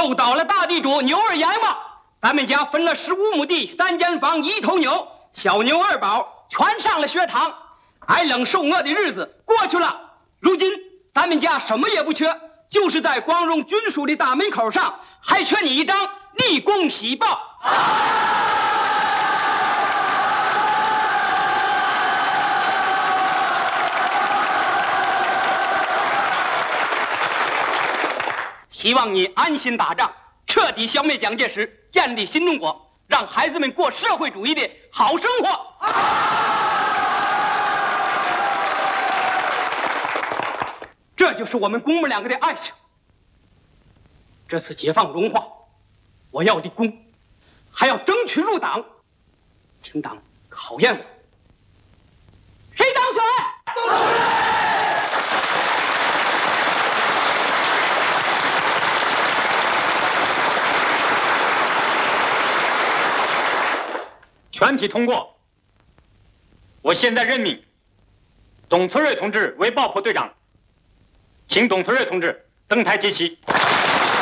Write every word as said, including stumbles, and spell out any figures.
又到了大地主牛二阎王，咱们家分了十五亩地，三间房，一头牛，小牛二宝全上了学堂。挨冷受饿的日子过去了，如今咱们家什么也不缺，就是在光荣军属的大门口上还缺你一张立功喜报。希望你安心打仗，彻底消灭蒋介石，建立新中国，让孩子们过社会主义的好生活。这就是我们公母两个的爱情。这次解放荣化，我要立功，还要争取入党，请党考验我。谁当选？ 全体通过。我现在任命董存瑞同志为爆破队长，请董存瑞同志登台接旗。